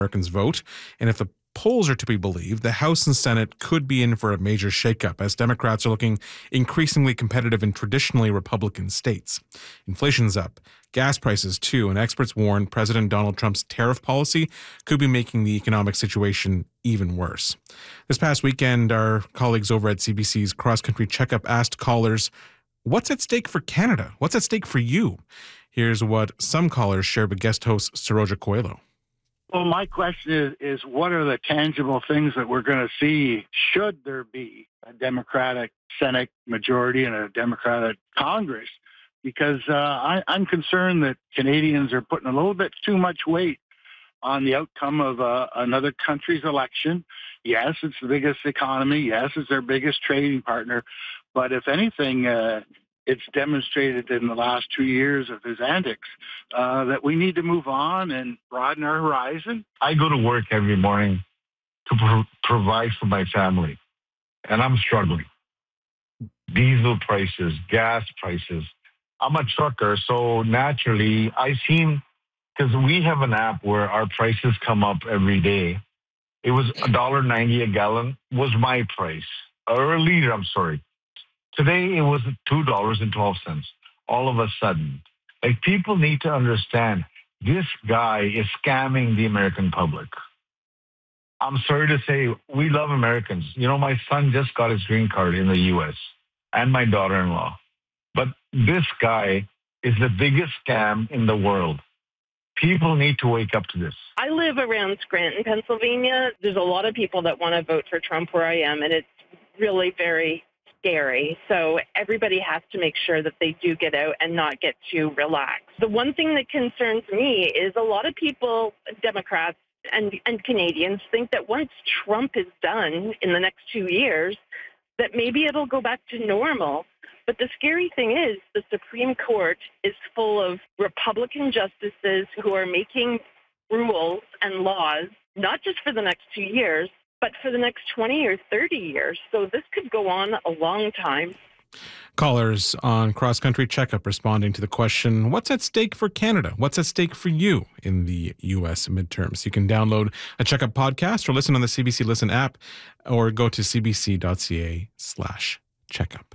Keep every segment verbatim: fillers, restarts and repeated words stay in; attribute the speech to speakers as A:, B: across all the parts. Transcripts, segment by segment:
A: Americans vote. And if the polls are to be believed, the House and Senate could be in for a major shakeup as Democrats are looking increasingly competitive in traditionally Republican states. Inflation's up, gas prices too, and experts warn President Donald Trump's tariff policy could be making the economic situation even worse. This past weekend, our colleagues over at C B C's Cross Country Checkup asked callers, what's at stake for Canada? What's at stake for you? Here's what some callers shared with guest host Saroja Coelho.
B: Well, my question is, is what are the tangible things that we're going to see should there be a Democratic Senate majority and a Democratic Congress? Because uh, I, I'm concerned that Canadians are putting a little bit too much weight on the outcome of uh, another country's election. Yes, it's the biggest economy. Yes, it's their biggest trading partner. But if anything, uh, it's demonstrated in the last two years of his antics uh, that we need to move on and broaden our horizon.
C: I go to work every morning to pro- provide for my family, and I'm struggling. Diesel prices, gas prices. I'm a trucker, so naturally I seen, because we have an app where our prices come up every day. It was one dollar ninety a gallon was my price, or a liter, I'm sorry. Today, it was two dollars and twelve cents. All of a sudden, like, people need to understand this guy is scamming the American public. I'm sorry to say, we love Americans. You know, my son just got his green card in the U S and my daughter-in-law. But this guy is the biggest scam in the world. People need to wake up to this.
D: I live around Scranton, Pennsylvania. There's a lot of people that want to vote for Trump where I am, and it's really very scary. So everybody has to make sure that they do get out and not get too relaxed. The one thing that concerns me is a lot of people, Democrats and, and Canadians, think that once Trump is done in the next two years, that maybe it'll go back to normal. But the scary thing is the Supreme Court is full of Republican justices who are making rules and laws, not just for the next two years, but for the next twenty or thirty years. So this could go on a long time.
A: Callers on Cross Country Checkup responding to the question, what's at stake for Canada? What's at stake for you in the U S midterms? You can download a Checkup podcast or listen on the C B C Listen app or go to cbc.ca slash checkup.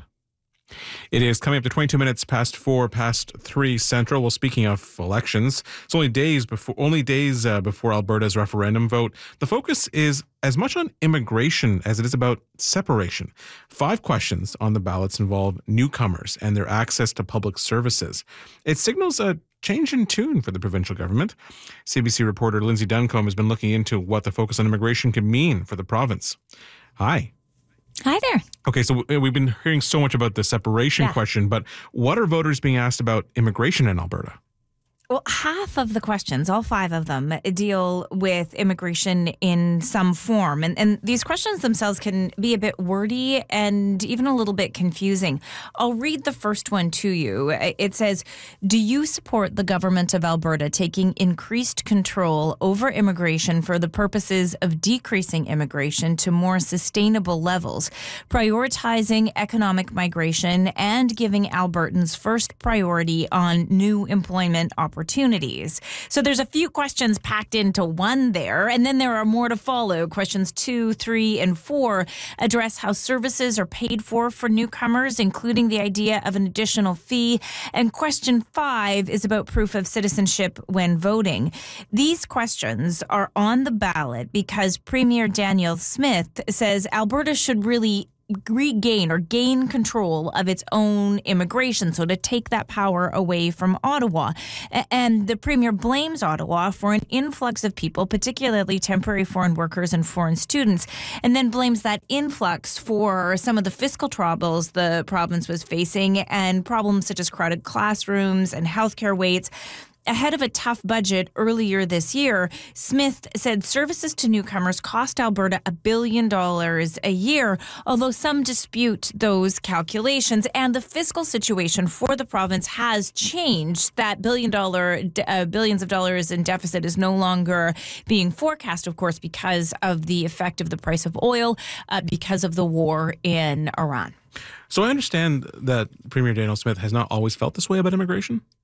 A: It is coming up to twenty-two minutes past four, past three Central. Well, speaking of elections, it's only days before only days uh, before Alberta's referendum vote. The focus is as much on immigration as it is about separation. Five questions on the ballots involve newcomers and their access to public services. It signals a change in tune for the provincial government. C B C reporter Lindsay Duncombe has been looking into what the focus on immigration could mean for the province. Hi.
E: Hi there.
A: Okay, so we've been hearing so much about the separation
E: yeah.
A: question, but what are voters being asked about immigration in Alberta?
E: Well, half of the questions, all five of them, deal with immigration in some form. And, and these questions themselves can be a bit wordy and even a little bit confusing. I'll read the first one to you. It says, do you support the government of Alberta taking increased control over immigration for the purposes of decreasing immigration to more sustainable levels, prioritizing economic migration, and giving Albertans first priority on new employment opportunities? Opportunities. So there's a few questions packed into one there, and then there are more to follow. Questions two, three, and four address how services are paid for for newcomers, including the idea of an additional fee. And question five is about proof of citizenship when voting. These questions are on the ballot because Premier Danielle Smith says Alberta should really regain or gain control of its own immigration, so to take that power away from Ottawa. And the Premier blames Ottawa for an influx of people, particularly temporary foreign workers and foreign students, and then blames that influx for some of the fiscal troubles the province was facing and problems such as crowded classrooms and healthcare waits. Ahead of a tough budget earlier this year, Smith said services to newcomers cost Alberta a billion dollars a year, although some dispute those calculations. And the fiscal situation for the province has changed. That billion dollar, uh, billions of dollars in deficit is no longer being forecast, of course, because of the effect of the price of oil, uh, because of the war in Iran.
A: So I understand that Premier Danielle Smith has not always felt this way about immigration?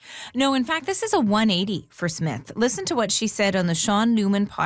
E: No, in fact, this is a one eighty for Smith. Listen to what she said on the Sean Newman podcast.